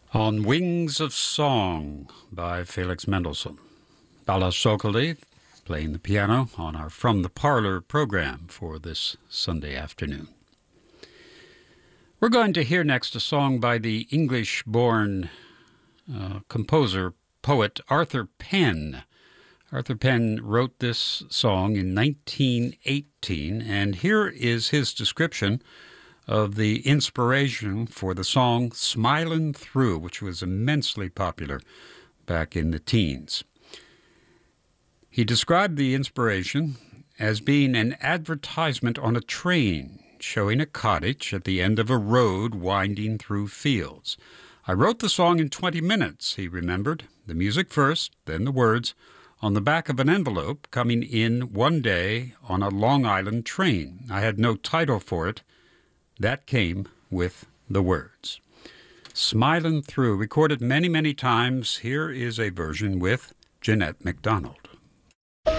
On Wings of Song by Felix Mendelssohn. Bala Sokoli playing the piano on our From the Parlor program for this Sunday afternoon. We're going to hear next a song by the English-born composer, poet Arthur Penn. Arthur Penn wrote this song in 1918, and here is his description of the inspiration for the song Smilin' Through, which was immensely popular back in the teens. He described the inspiration as being an advertisement on a train showing a cottage at the end of a road winding through fields. I wrote the song in 20 minutes, he remembered. The music first, then the words, on the back of an envelope coming in one day on a Long Island train. I had no title for it. That came with the words. Smilin' Through, recorded many, many times. Here is a version with Jeanette MacDonald.